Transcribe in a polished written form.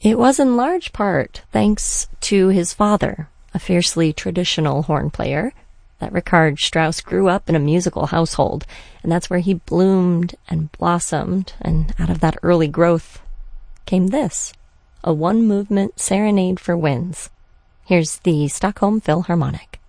It was in large part thanks to his father, a fiercely traditional horn player, that Richard Strauss grew up in a musical household, and that's where he bloomed and blossomed, and out of that early growth came this, a one-movement serenade for winds. Here's the Stockholm Philharmonic.